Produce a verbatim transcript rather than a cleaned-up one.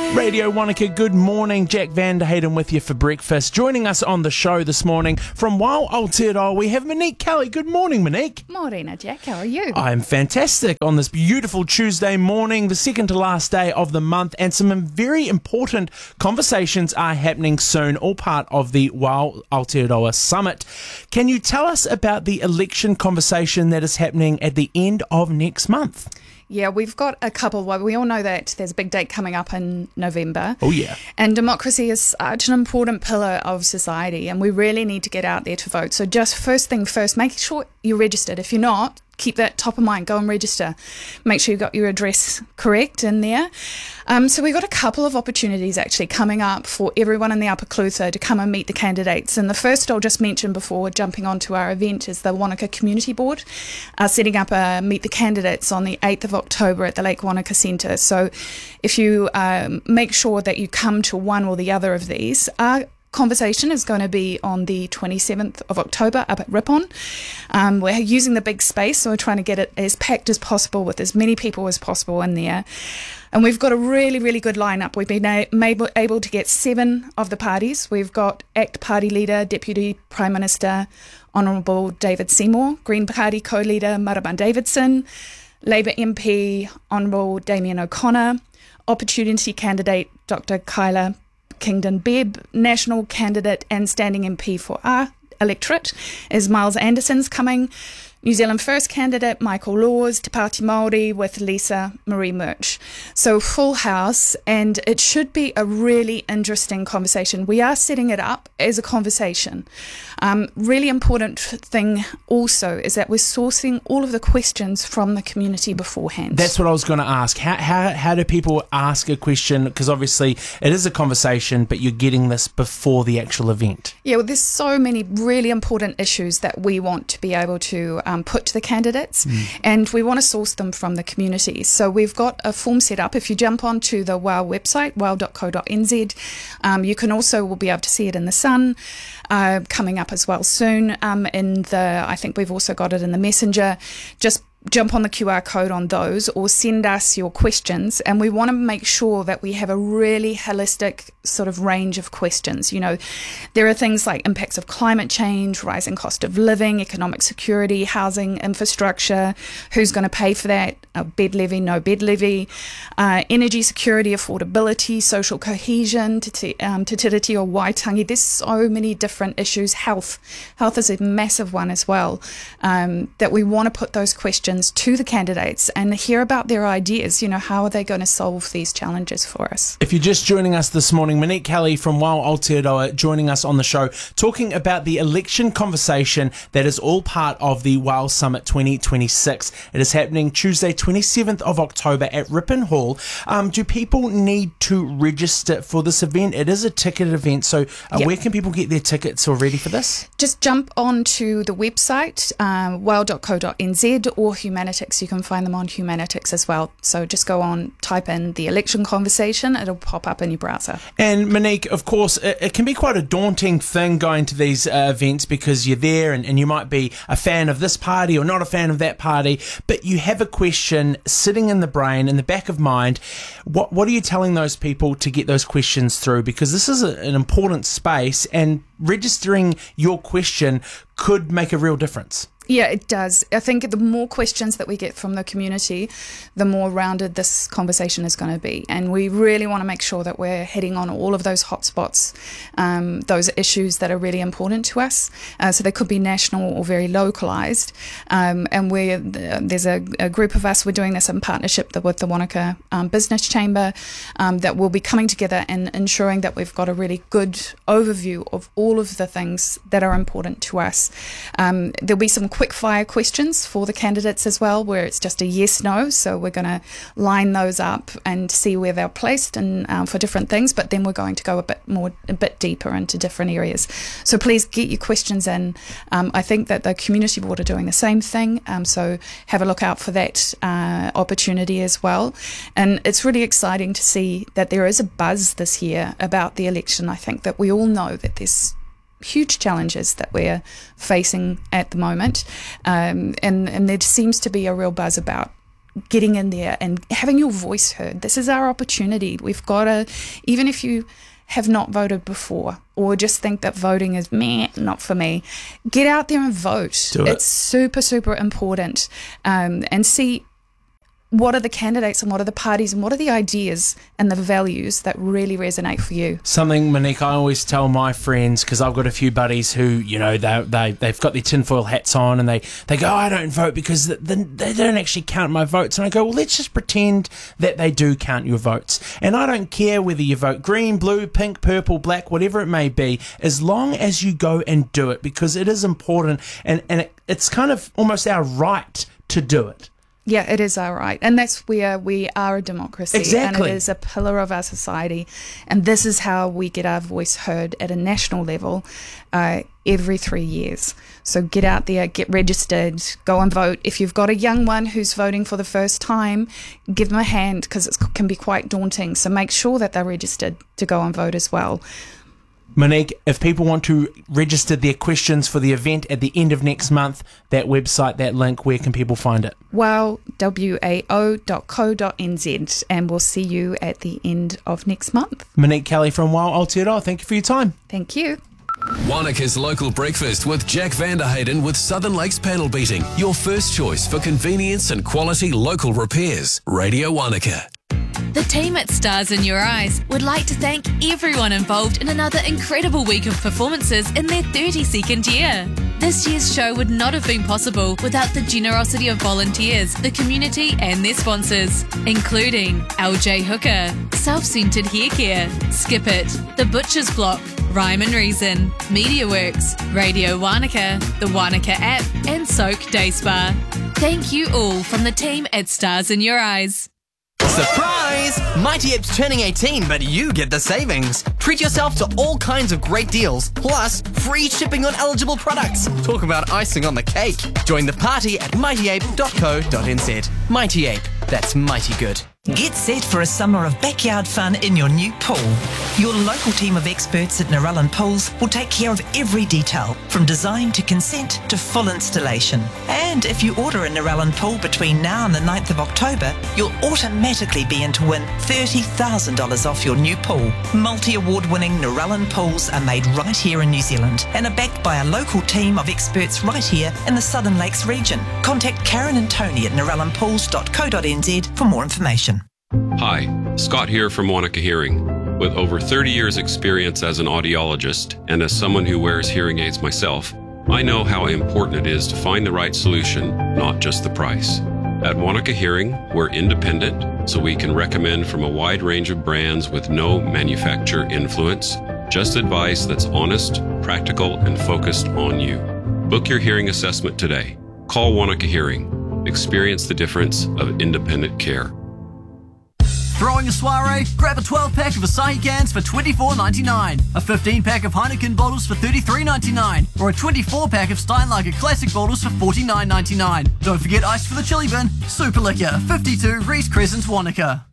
Radio Wanaka, good morning. Jack Van der Hayden with you for breakfast. Joining us on the show this morning from Wao Aotearoa, we have Monique Kelly. Good morning, Monique. Morena, Jack. How are you? I'm fantastic on this beautiful Tuesday morning, the second to last day of the month, and some very important conversations are happening soon, all part of the Wao Aotearoa Summit. Can you tell us about the election conversation that is happening at the end of next month? Yeah, we've got a couple. Well, we all know that there's a big date coming up in November. Oh, yeah. And democracy is such an important pillar of society, and we really need to get out there to vote. So just first thing first, make sure you're registered. If you're not, keep that top of mind. Go and register. Make sure you've got your address correct in there. Um, so we've got a couple of opportunities actually coming up for everyone in the Upper Clutha to come and meet the candidates. And the first I'll just mention before jumping onto our event is the Wanaka Community Board uh, setting up a Meet the Candidates on the eighth of October at the Lake Wanaka Centre. So if you um, make sure that you come to one or the other of these, our conversation is going to be on the twenty-seventh of October up at Ripon. Um, we're using the big space, so we're trying to get it as packed as possible with as many people as possible in there. And we've got a really, really good lineup. We've been a- able, able to get seven of the parties. We've got ACT Party Leader, Deputy Prime Minister, Honourable David Seymour, Green Party Co-Leader, Maraban Davidson, Labour M P, Honourable Damien O'Connor, Opportunity Candidate Doctor Kyla Kingdon Bebb, National Candidate and Standing M P for our electorate is Miles Anderson's coming. New Zealand First candidate Michael Laws, Te Pāti Māori with Lisa Marie Murch. So full house, and it should be a really interesting conversation. We are setting it up as a conversation. Um, really important thing also is that we're sourcing all of the questions from the community beforehand. That's what I was going to ask. How, how, how do people ask a question? Because obviously it is a conversation, but you're getting this before the actual event. Yeah, well, there's so many really important issues that we want to be able to um, put to the candidates, mm. and we want to source them from the community. So we've got a form set up. If you jump onto the WOW website, wow dot co dot n z, um, you can also will be able to see it in the Sun, uh, coming up as well soon. Um, in the, I think we've also got it in the Messenger. Just jump on the Q R code on those or send us your questions, and we want to make sure that we have a really holistic sort of range of questions. You know, there are things like impacts of climate change, rising cost of living, economic security, housing, infrastructure, who's going to pay for that, a bed levy, no bed levy, uh, energy security, affordability, social cohesion, te, te, um, te tiriti o waitangi. There's so many different issues. Health. Health is a massive one as well, um, that we want to put those questions to the candidates and hear about their ideas. You know, how are they going to solve these challenges for us? If you're just joining us this morning, Monique Kelly from Wao Aotearoa joining us on the show, talking about the election conversation that is all part of the Wao Summit twenty twenty-six. It is happening Tuesday, twenty-seventh of October at Ripon Hall. Um, do people need to register for this event? It is a ticketed event, so uh, yep. where can people get their tickets already for this? Just jump onto the website, um, wow dot co dot n z, or Humanitix. You can find them on Humanitix as well. So just go on, type in the election conversation, it'll pop up in your browser. And Monique, of course, it, it can be quite a daunting thing going to these uh, events because you're there and, and you might be a fan of this party or not a fan of that party, but you have a question sitting in the brain, in the back of mind. What, what are you telling those people to get those questions through? Because this is a, an important space, and registering your question could make a real difference. Yeah, it does. I think the more questions that we get from the community, the more rounded this conversation is going to be. And we really want to make sure that we're hitting on all of those hotspots, um, those issues that are really important to us. Uh, so they could be national or very localised. Um, and we're, there's a, a group of us, we're doing this in partnership with the Wanaka um, Business Chamber, um, that will be coming together and ensuring that we've got a really good overview of all of the things that are important to us. Um, there'll be some quick fire questions for the candidates as well, where it's just a yes no, so we're going to line those up and see where they're placed and um, for different things, but then we're going to go a bit more a bit deeper into different areas. So please get your questions in. um, I think that the community board are doing the same thing, um, so have a look out for that uh, opportunity as well. And it's really exciting to see that there is a buzz this year about the election. I think that we all know that there's huge challenges that we're facing at the moment, um, and, and there seems to be a real buzz about getting in there and having your voice heard. This is our opportunity. We've got to, even if you have not voted before or just think that voting is meh, not for me, get out there and vote. Do it. It's super, super important. Um, and see what are the candidates and what are the parties and what are the ideas and the values that really resonate for you. Something, Monique, I always tell my friends, because I've got a few buddies who, you know, they, they, they've got their tinfoil hats on and they, they go, oh, I don't vote because the, the, they don't actually count my votes. And I go, well, let's just pretend that they do count your votes. And I don't care whether you vote green, blue, pink, purple, black, whatever it may be, as long as you go and do it, because it is important and, and it, it's kind of almost our right to do it. Yeah, it is our right. And that's where we are a democracy. Exactly. And it is a pillar of our society. And this is how we get our voice heard at a national level uh, every three years. So get out there, get registered, go and vote. If you've got a young one who's voting for the first time, give them a hand because it can be quite daunting. So make sure that they're registered to go and vote as well. Monique, if people want to register their questions for the event at the end of next month, that website, that link, where can people find it? Wow, W A O dot co dot N Z, and we'll see you at the end of next month. Monique Kelly from Wow Aotearoa, thank you for your time. Thank you. Wanaka's Local Breakfast with Jack Vanderhayden with Southern Lakes Panel Beating. Your first choice for convenience and quality local repairs. Radio Wanaka. The team at Stars in Your Eyes would like to thank everyone involved in another incredible week of performances in their thirty-second year. This year's show would not have been possible without the generosity of volunteers, the community and their sponsors, including L J Hooker, Self-Centered Hair Care, Skip It, The Butcher's Block, Rhyme and Reason, MediaWorks, Radio Wanaka, the Wanaka app and Soak Day Spa. Thank you all from the team at Stars in Your Eyes. Surprise! Mighty Ape's turning eighteen, but you get the savings. Treat yourself to all kinds of great deals, plus free shipping on eligible products. Talk about icing on the cake. Join the party at mighty ape dot co dot n z. Mighty Ape, that's mighty good. Get set for a summer of backyard fun in your new pool. Your local team of experts at Narellan Pools will take care of every detail, from design to consent to full installation. And if you order a Narellan pool between now and the ninth of October, you'll automatically be in to win thirty thousand dollars off your new pool. Multi-award winning Narellan Pools are made right here in New Zealand and are backed by a local team of experts right here in the Southern Lakes region. Contact Karen and Tony at narellan pools dot co dot n z for more information. Hi, Scott here from Wanaka Hearing. With over thirty years experience as an audiologist and as someone who wears hearing aids myself, I know how important it is to find the right solution, not just the price. At Wanaka Hearing, we're independent, so we can recommend from a wide range of brands with no manufacturer influence, just advice that's honest, practical, and focused on you. Book your hearing assessment today. Call Wanaka Hearing. Experience the difference of independent care. Throwing a soiree? Grab a twelve pack of Asahi cans for twenty-four ninety-nine, a fifteen pack of Heineken bottles for thirty-three ninety-nine, or a twenty-four pack of Steinlager Classic bottles for forty-nine ninety-nine. Don't forget ice for the chili bin. Super Liquor, fifty-two Reese Crescent, Wanaka.